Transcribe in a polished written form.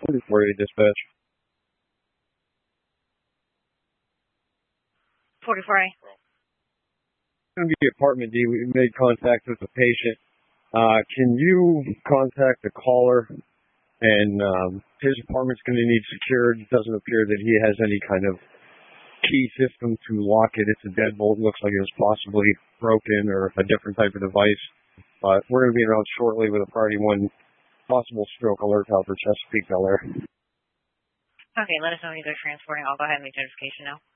For you, dispatch. 44A. Going to be apartment D. We made contact with the patient. Can you contact the caller? And his apartment's going to need secured. It doesn't appear that he has any kind of key system to lock it. It's a deadbolt. Looks like it was possibly broken or a different type of device. But we're going to be around shortly with a priority 1 possible stroke alert out for Chesapeake, Bel Air. Okay, let us know when you go transporting. I'll go ahead and make notification now.